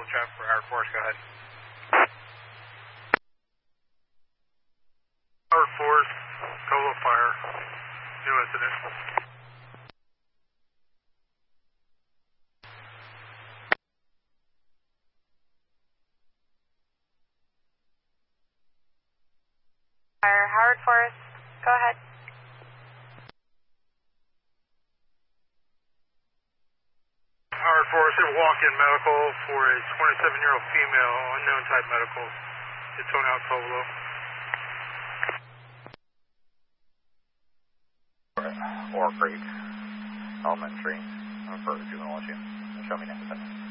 total traffic for Howard Forest, go ahead. Howard Forest, total fire, new incident. Fire, Howard Forest, go ahead. Howard Forest, walk-in medical for a 27-year-old female, unknown type medical. It's on out Covelo. Or Creek Elementary for juvenile issue. Show me next time.